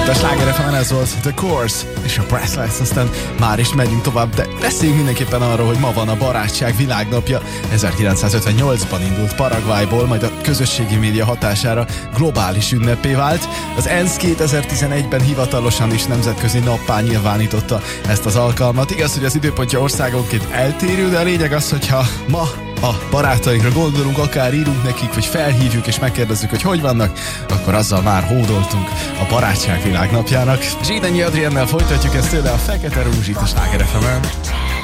a Sláger FM-en, ez volt The Course és a Breathless, aztán már is megyünk tovább, de beszéljünk mindenképpen arról, hogy ma van a barátság világnapja. 1958-ban indult Paraguayból, majd a közösségi média hatására globális ünnepé vált. Az ENSZ 2011-ben hivatalosan is nemzetközi nappá nyilvánította ezt az alkalmat. Igaz, hogy az időpontja országonként eltérő, de a lényeg az, hogyha ma a barátainkra gondolunk, akár írunk nekik, vagy felhívjuk és megkérdezzük, hogy vannak, akkor azzal már hódoltunk a barátság világnapjának. Zsidányi Adriennel folytatjuk ezt tőle a Fekete Rózsit a Sláger FM-en.